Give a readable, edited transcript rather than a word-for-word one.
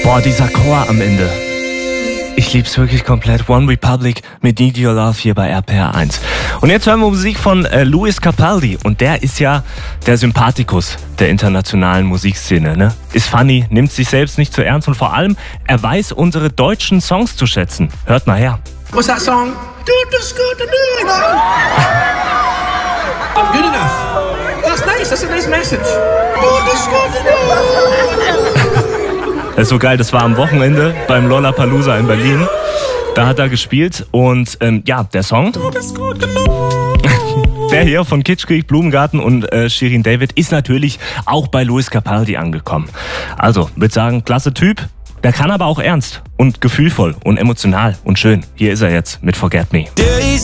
Boah, dieser Chor am Ende. Ich lieb's wirklich komplett. One Republic mit Need Your Love hier bei RPR 1. Und jetzt hören wir Musik von Lewis Capaldi. Und der ist ja der Sympathikus der internationalen Musikszene. Ne? Ist funny, nimmt sich selbst nicht zu ernst und vor allem, er weiß unsere deutschen Songs zu schätzen. Hört mal her. What's that song? I'm good enough. That's nice, that's a nice message. Das ist so geil, das war am Wochenende beim Lollapalooza in Berlin. Da hat er gespielt und ja, der Song, der hier von Kitschkrieg, Blumengarten und Shirin David, ist natürlich auch bei Lewis Capaldi angekommen. Also, würde sagen, klasse Typ. Der kann aber auch ernst und gefühlvoll und emotional und schön. Hier ist er jetzt mit Forget Me.